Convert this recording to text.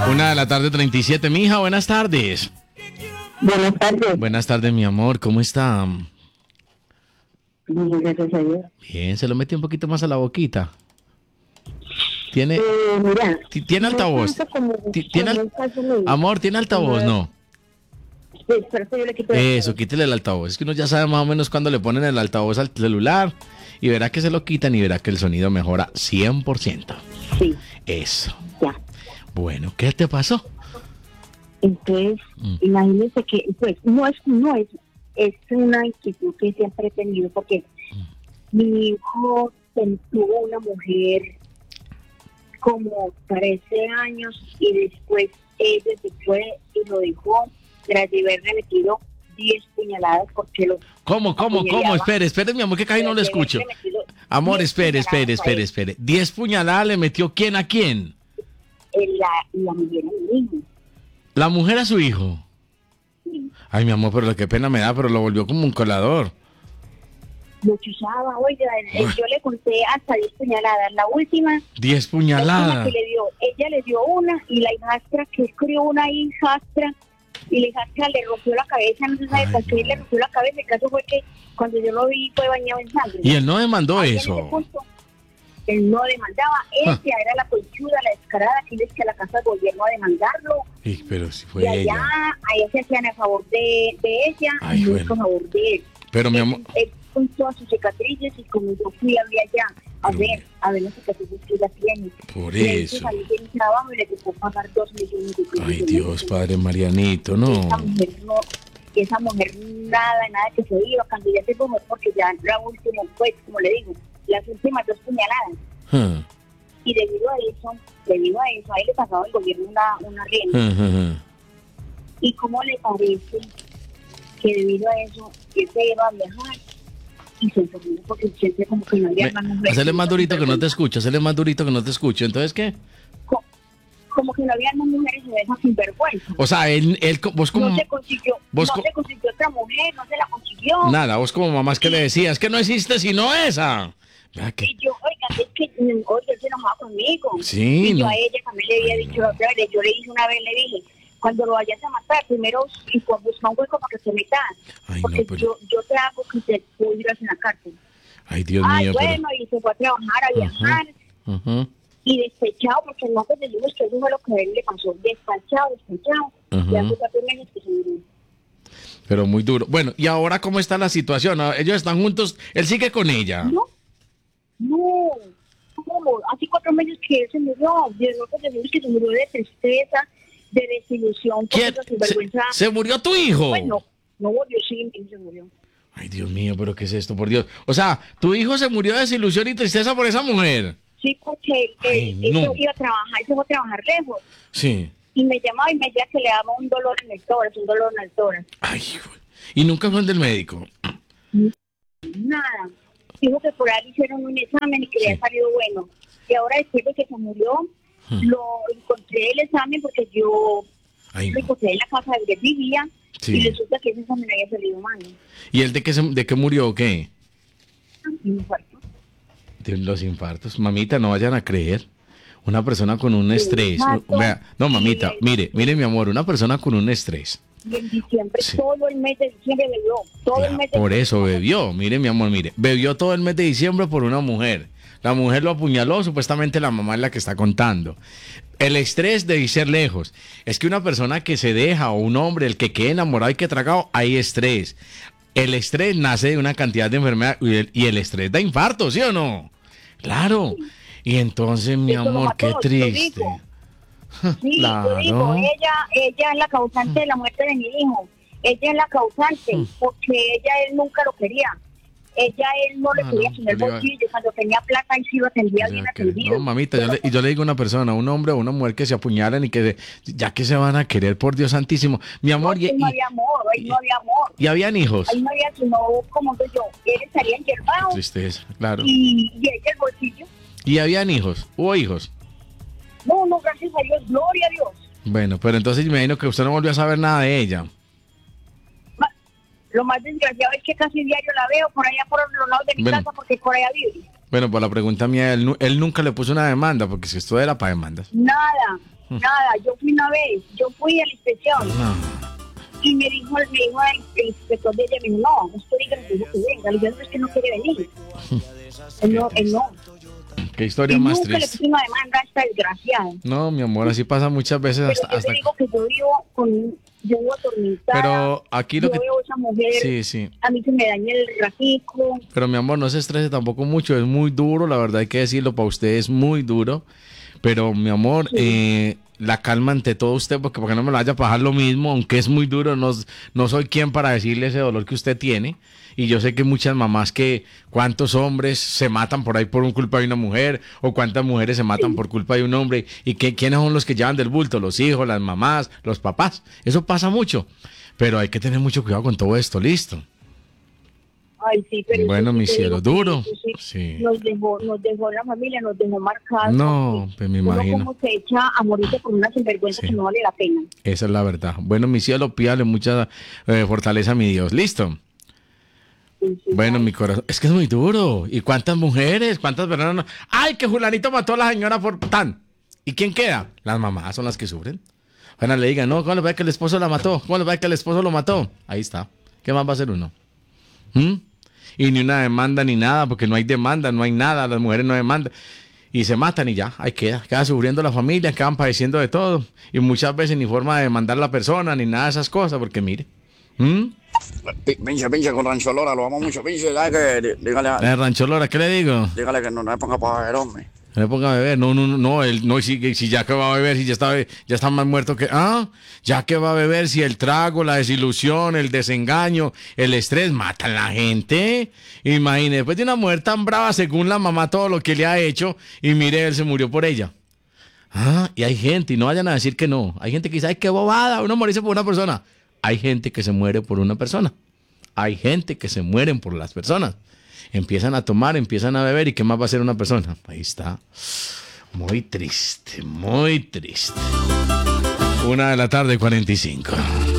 1:37 p.m. Mija, buenas tardes. Buenas tardes. Buenas tardes, mi amor, ¿cómo está? Bien, gracias a Dios. Bien, se lo metí un poquito más a la boquita. Tiene, Mira, tiene altavoz. Amor, ¿tiene altavoz? No. Pero yo le quito Eso, quítele el altavoz. Es que uno ya sabe más o menos cuando le ponen el altavoz al celular y verá que se lo quitan y verá que el sonido mejora 100%. Sí. Eso. Ya. Bueno, ¿qué te pasó? Entonces, imagínense que, pues, es una inquietud que siempre he tenido, porque mi hijo tuvo una mujer como 13 años y después ella se fue y lo dejó tras de haberle metido 10 puñaladas porque lo... ¿Cómo? Espere, mi amor, que casi no lo escucho. Amor, espere. 10 puñaladas le metió ¿quién a quién? La mujer a mi hijo. ¿La mujer a su hijo? Sí. Ay, mi amor, pero qué pena me da, pero lo volvió como un colador. Lo chuzaba, oiga, yo le conté hasta 10 puñaladas. La última... 10 puñaladas. Ella le dio una y la hijastra, que crió una hijastra, y la hijastra le rompió la cabeza, no se sabe por qué le rompió la cabeza. El caso fue que cuando yo lo vi fue bañado en sangre. Y él no demandó eso. Él no demandaba, ella era la conchuda, la descarada, que dice que a la casa del gobierno a demandarlo. Sí, pero si fue y allá, ella. se hacían a favor de ella y no a favor de él. Pero mi amor... Él con todas sus cicatrices y como yo fui allá a ver las cicatrices que ella tiene. Por eso. Salí de mi trabajo y le tocó pagar 2 millones de pesos. Ay, Dios, Padre Marianito, no. Esa mujer nada que se iba, cuando ya se fue porque ya la última, pues, como le digo, las últimas 2 puñaladas. Y debido a eso, ahí le pagaba el gobierno una renta. ¿Y cómo le parece que debido a eso, él se iba a viajar y se enfermó porque siempre como que no había más mujeres? Hacele más durito que no te escucho, ¿Entonces qué? Como que no había más mujeres y deja sin vergüenza. O sea, vos como... No se consiguió otra mujer, no se la consiguió. Nada, vos como mamás que le decías que no existe sino esa. Y yo, oiga, es que él se enojaba conmigo. Sí, y yo a ella también le había dicho otra vez, yo le dije una vez, le dije, cuando lo vayas a matar, primero busca un hueco para que se meta. Ay, porque no, pero... yo te hago que te pudieras en la cárcel. Ay, Dios mío. Bueno, y se fue a trabajar, a viajar. Y despechado, porque no te decimos que eso fue lo que a él le pasó. Despechado. Ya hace 4 meses que se murió. Pero muy duro. Bueno, ¿y ahora cómo está la situación? ¿Ellos están juntos? ¿Él sigue con ella? No, hace 4 meses que él se murió. Nosotros decimos que se murió de tristeza, de desilusión. ¿Quién? ¿Se murió tu hijo? Bueno, no murió, sí, se murió. Ay, Dios mío, ¿pero qué es esto, por Dios? O sea, tu hijo se murió de desilusión y tristeza por esa mujer. Sí, porque él iba a trabajar, se fue a trabajar lejos. Sí. Y me llamaba y me decía que le daba un dolor en el tórax. Ay, ¿y nunca fue el del médico? Nada. Dijo que por ahí hicieron un examen y que le había salido bueno. Y ahora después de que se murió, lo encontré el examen porque yo lo encontré en la casa donde él vivía. Sí. Y resulta que ese examen había salido mal. ¿Y él de qué murió o qué? Infarto. De los infartos. Mamita, no vayan a creer. Una persona con un estrés. No, mamita, mire, mi amor, una persona con un estrés. Y en diciembre, todo el mes de diciembre bebió. Por eso bebió. Mire, mi amor, bebió todo el mes de diciembre por una mujer. La mujer lo apuñaló, supuestamente la mamá es la que está contando. El estrés de ser lejos. Es que una persona que se deja, o un hombre, el que quede enamorado y que tragado, hay estrés. El estrés nace de una cantidad de enfermedades y el estrés da infarto, ¿sí o no? Claro. Y entonces, mi amor, qué triste. Sí, claro. Yo digo, ella es la causante de la muerte de mi hijo. Ella es la causante, porque él nunca lo quería. Él no le quería sino el bolsillo. Cuando tenía plata, y sí lo atendía bien atendido. No, mamita, yo le digo a una persona, un hombre o una mujer que se apuñalan y que ya que se van a querer, por Dios santísimo. Mi amor, no había amor, no había amor. ¿Y habían hijos? Ahí no había, sino como yo. Él estaría enyerbado. Tristeza, claro. Y ella el bolsillo. ¿Y habían hijos? ¿Hubo hijos? No, gracias a Dios, gloria a Dios. Bueno, pero entonces me imagino que usted no volvió a saber nada de ella. Lo más desgraciado es que casi diario la veo por allá por los lados de mi casa porque por allá vive. Bueno, pues la pregunta mía, él nunca le puso una demanda, porque si esto era para demandas. Nada. Nada, yo fui una vez, yo fui a la inspección. No. Y me dijo el inspector de ella, me dijo, no, usted diga que dijo que venga. Le dije, no, es que no quiere venir. Él no. Qué historia Y más nunca le triste. puse una demanda a esta desgraciada. No, mi amor, así pasa muchas veces Pero yo te digo que yo vivo atormentada. Pero aquí lo yo que... veo a esa mujer, Sí. a mí se me daña el ratico. Pero mi amor, no se estrese tampoco mucho, es muy duro, la verdad hay que decirlo, para usted es muy duro. Pero mi amor, la calma ante todo usted, porque no me lo vaya a pasar lo mismo, aunque es muy duro, no soy quien para decirle ese dolor que usted tiene. Y yo sé que muchas mamás cuántos hombres se matan por ahí por un culpa de una mujer, o cuántas mujeres se matan por culpa de un hombre, y quiénes son los que llevan del bulto, los hijos, las mamás, los papás. Eso pasa mucho, pero hay que tener mucho cuidado con todo esto, listo. Ay, sí, pero bueno, mi cielo, duro. Sí. Nos dejó la familia, nos dejó marcados. No, pues me imagino. Uno como se echa a morirse por una sinvergüenza que no vale la pena. Esa es la verdad. Bueno, mi cielo, pídale mucha fortaleza a mi Dios. ¿Listo? Sí, bueno, mi corazón. Es que es muy duro. ¿Y cuántas mujeres? ¿Cuántas personas? ¡Ay, que Julanito mató a la señora por tan! ¿Y quién queda? Las mamás son las que sufren. Bueno, le digan, no, ¿cómo le va a que el esposo la mató? ¿Cómo le va a que el esposo lo mató? Ahí está. ¿Qué más va a hacer uno? Y ni una demanda ni nada, porque no hay demanda, no hay nada, las mujeres no demandan. Y se matan y ya, ahí queda sufriendo la familia, quedan padeciendo de todo. Y muchas veces ni forma de demandar a la persona, ni nada de esas cosas, porque mire. Pinche con Rancho Lora, lo amo mucho, pinche, dígale a... Rancho Lora, ¿qué le digo? Dígale que no me ponga para beber, hombre. No me ponga a beber, no, si ya que va a beber, si ya está más muerto que... ya que va a beber, si el trago, la desilusión, el desengaño, el estrés, matan a la gente. Imagínese, después de una mujer tan brava, según la mamá, todo lo que le ha hecho, y mire, él se murió por ella. Y hay gente, y no vayan a decir que no, hay gente que dice, ay, qué bobada, uno morirse por una persona. Hay gente que se muere por una persona. Hay gente que se mueren por las personas. Empiezan a tomar, empiezan a beber, ¿y qué más va a hacer una persona? Ahí está. Muy triste, muy triste. 1:45 p.m.